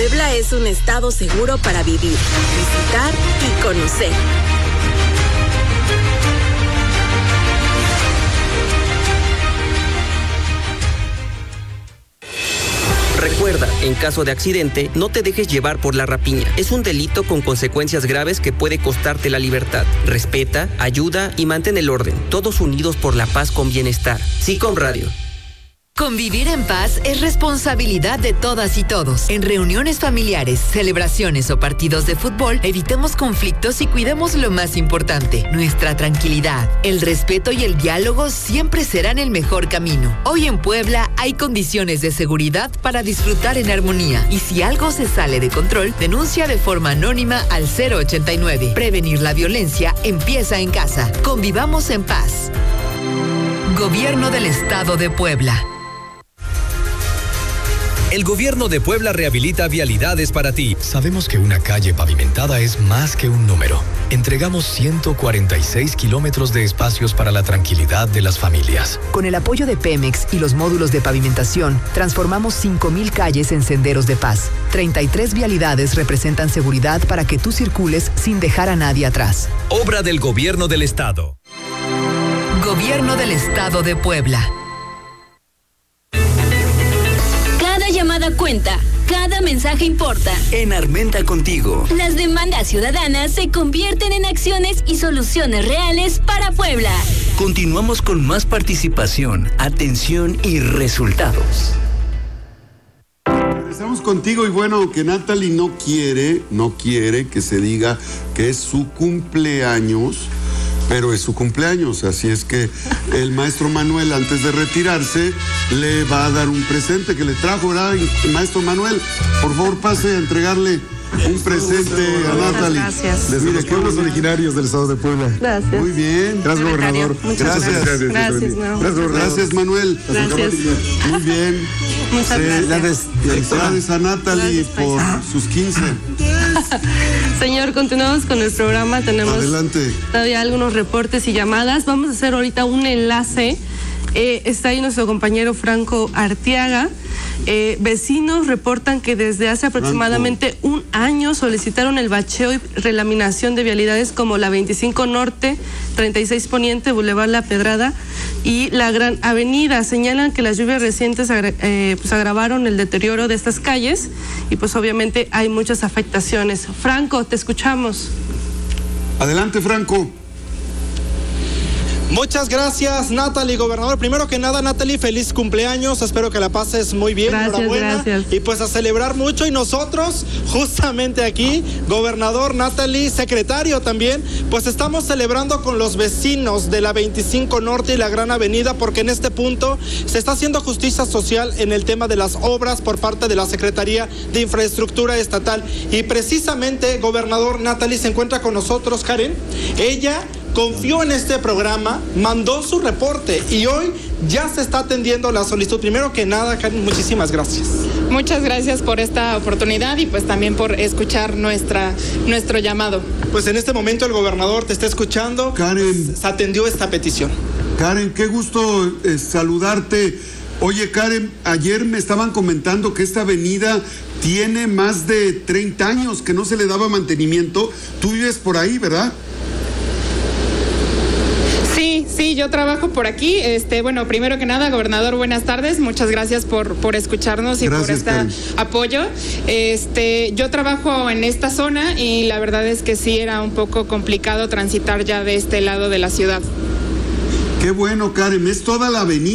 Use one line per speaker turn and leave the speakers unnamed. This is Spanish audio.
Puebla es un estado seguro para vivir, visitar y conocer.
Recuerda, en caso de accidente, no te dejes llevar por la rapiña. Es un delito con consecuencias graves que puede costarte la libertad. Respeta, ayuda y mantén el orden. Todos unidos por la paz con bienestar. SICOM Radio.
Convivir en paz es responsabilidad de todas y todos. En reuniones familiares, celebraciones o partidos de fútbol, evitemos conflictos y cuidemos lo más importante, nuestra tranquilidad. El respeto y el diálogo siempre serán el mejor camino. Hoy en Puebla hay condiciones de seguridad para disfrutar en armonía. Y si algo se sale de control, denuncia de forma anónima al 089. Prevenir la violencia empieza en casa. Convivamos en paz. Gobierno del Estado de Puebla.
El Gobierno de Puebla rehabilita vialidades para ti. Sabemos que una calle pavimentada es más que un número. Entregamos 146 kilómetros de espacios para la tranquilidad de las familias.
Con el apoyo de Pemex y los módulos de pavimentación, transformamos 5,000 calles en senderos de paz. 33 vialidades representan seguridad para que tú circules sin dejar a nadie atrás.
Obra del Gobierno del Estado.
Gobierno del Estado de Puebla.
Cada llamada cuenta, cada mensaje importa.
En Armenta Contigo,
Las demandas ciudadanas se convierten en acciones y soluciones reales para Puebla.
continuamos con más participación, atención y resultados.
Estamos contigo y bueno, que Natalie no quiere que se diga que es su cumpleaños, pero es su cumpleaños, así es que el maestro Manuel, antes de retirarse, le va a dar un presente que le trajo, ¿verdad? Maestro Manuel, por favor pase a entregarle un presente a Natalie.
Gracias.
Les mire,
Los pueblos originarios del estado de Puebla.
Gracias.
Muy bien.
Gracias, gobernador.
Gracias, Manuel.
Gracias.
Muy bien.
Muchas gracias.
Felicidades a Natalie por sus 15.
Señor, continuamos con el programa. Tenemos
Adelante.
todavía algunos reportes y llamadas. Vamos a hacer ahorita un enlace. Está ahí nuestro compañero Franco Arteaga. Vecinos reportan que desde hace aproximadamente un año solicitaron el bacheo y relaminación de vialidades como la 25 Norte, 36 Poniente, Boulevard La Pedrada y la Gran Avenida. Señalan que las lluvias recientes pues agravaron el deterioro de estas calles y pues obviamente hay muchas afectaciones. Franco, te escuchamos.
Adelante, Franco.
Muchas gracias, Natalie, gobernador. Primero que nada, Natalie, feliz cumpleaños. Espero que la pases muy bien. Enhorabuena.
Gracias.
Y pues a celebrar mucho. Y nosotros, justamente aquí, gobernador, Natalie, secretario también, pues estamos celebrando con los vecinos de la 25 Norte y la Gran Avenida, porque en este punto se está haciendo justicia social en el tema de las obras por parte de la Secretaría de Infraestructura Estatal. Y precisamente, gobernador, Natalie, se encuentra con nosotros, Karen. Ella confió en este programa, mandó su reporte y hoy ya se está atendiendo la solicitud. Primero que nada, Karen, muchísimas gracias.
Muchas gracias por esta oportunidad y pues también por escuchar nuestro llamado.
Pues en este momento el gobernador te está escuchando.
Karen.
Pues, se atendió esta petición.
Karen, qué gusto saludarte. Oye, Karen, ayer me estaban comentando que esta avenida tiene más de 30 años que no se le mantenimiento. Tú vives por ahí, ¿verdad?
Sí, yo trabajo por aquí. Bueno, primero que nada, gobernador, buenas tardes. Muchas gracias por escucharnos y por este apoyo. Yo trabajo en esta zona y la verdad es que sí era un poco complicado transitar ya de este lado de la ciudad.
Qué bueno, Karen, es toda la avenida.